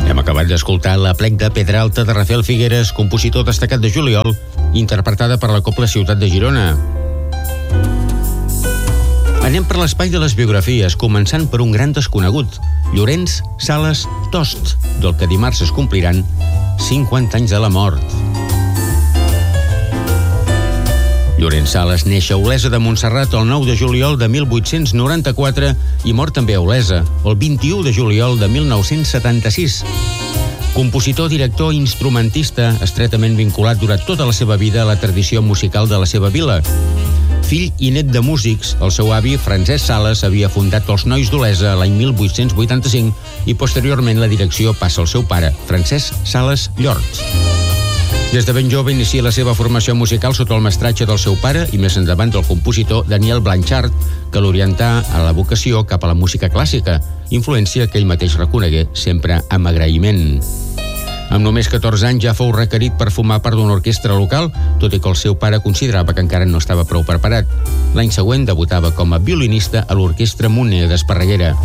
Hem acabat d'escoltar la plec de Pedralta de Rafael Figueres, compositor destacat de juliol, interpretada per la Cobla Ciutat de Girona. Anem per l'espai de les biografies, començant per un gran desconegut, Llorenç Sales Tost, del que dimarts es compliran 50 anys de la mort. Llorenç Sales neix a Olesa de Montserrat el 9 de juliol de 1894 i mor també a Olesa el 21 de juliol de 1976. Compositor, director i instrumentista, estretament vinculat durant tota la seva vida a la tradició musical de la seva vila. Fill i net de músics, el seu avi, Francesc Sales, havia fundat els Nois d'Olesa l'any 1885 i posteriorment la direcció passa al seu pare, Francesc Sales Llort. Des de ben jove inicia la seva formació musical sota el mestratge del seu pare i més endavant del compositor Daniel Blanchard, que l'orientà a la vocació cap a la música clàssica, influència que ell mateix reconegué sempre amb agraïment. Amb només 14 anys ja fou requerit per formar part d'una orquestra local, tot i que el seu pare considerava que encara no estava prou preparat. L'any següent debutava com a violinista a l'Orquestra Moner d'Esparreguera.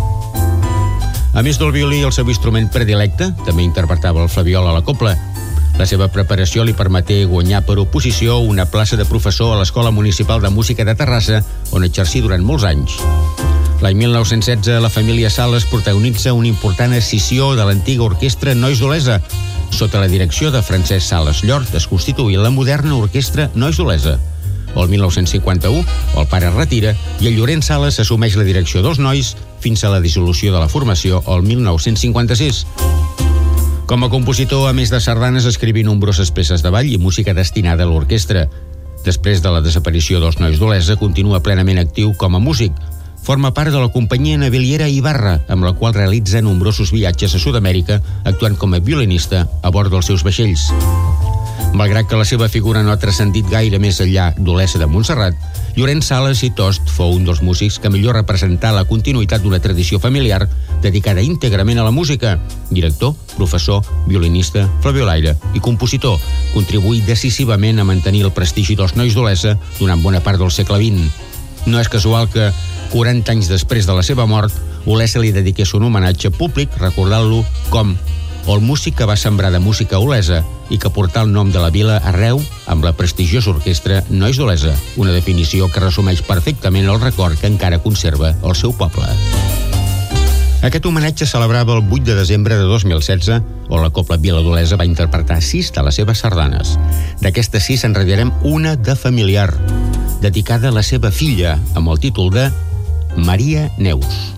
A més del violí, el seu instrument predilecte, també interpretava el flabiol a la cobla. La seva preparació li permeté guanyar per oposició una plaça de professor a l'Escola Municipal de Música de Terrassa, on exercí durant molts anys. L'any 1916, la família Sales protagonitza una important escissió de l'antiga orquestra Nois d'Olesa. Sota la direcció de Francesc Sales Llort es constituí la moderna orquestra Nois d'Olesa. El 1951, el pare es retira i el Llorenç Sales assumeix la direcció dels Nois fins a la dissolució de la formació el 1956. Com a compositor, a més de sardanes, escriví nombroses peces de ball i música destinada a l'orquestra. Després de la desaparició dels Nois d'Olesa, continua plenament actiu com a músic. Forma part de la companyia naviliera Ibarra, amb la qual realitza nombrosos viatges a Sud-amèrica, actuant com a violinista a bord dels seus vaixells. Malgrat que la seva figura no ha transcendit gaire més enllà d'Olesa de Montserrat, Llorenç Sales i Tost fou un dels músics que millor representà la continuïtat d'una tradició familiar dedicada íntegrament a la música. Director, professor, violinista, flabiolaire i compositor, contribuí decisivament a mantenir el prestigi dels Nois d'Olesa durant bona part del segle XX. No és casual que, 40 anys després de la seva mort, Olesa li dediqués un homenatge públic recordant-lo com el músic que va sembrar de música a Olesa i que portà el nom de la vila arreu amb la prestigiosa orquestra Nois d'Olesa, una definició que resumeix perfectament el record que encara conserva el seu poble. Aquest homenatge celebrava el 8 de desembre de 2016, on la Cobla Vila d'Olesa va interpretar 6 de les seves sardanes. D'aquestes 6 en redirem una de familiar, dedicada a la seva filla, amb el títol de Maria Neus.